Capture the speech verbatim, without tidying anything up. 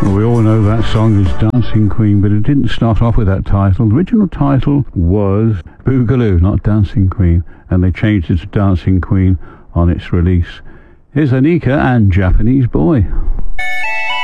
We all know that song is Dancing Queen, but it didn't start off with that title. The original title was Boogaloo, not Dancing Queen, and they changed it to Dancing Queen on its release. Here's Anika and Japanese Boy.